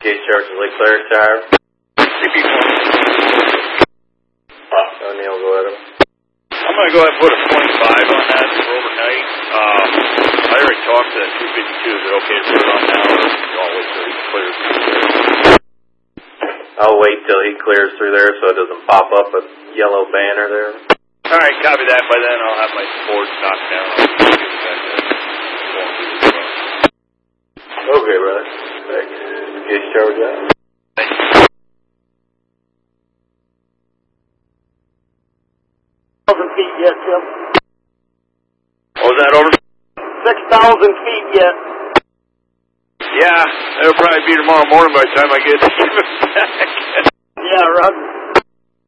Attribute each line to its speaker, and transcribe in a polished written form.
Speaker 1: Gauge charge is Lake Claire Tower. O'Neill, go ahead.
Speaker 2: I'm going to go ahead and put a 25 on that for overnight. I already talked to that 252. Is it okay to put it on now, or you all wait till he clears through there?
Speaker 1: I'll wait till he clears through there so it doesn't pop up a yellow banner there.
Speaker 2: All right, copy that. By then I'll have my board knocked down.
Speaker 1: Okay, brother. Thanks. Gauge charge out.
Speaker 2: Thanks.
Speaker 3: 6,000 feet yet, Tim.
Speaker 2: What was that, over?
Speaker 3: 6,000 feet yet.
Speaker 2: Yeah, it'll probably be tomorrow morning by the time I get it back.
Speaker 3: Yeah, Roger.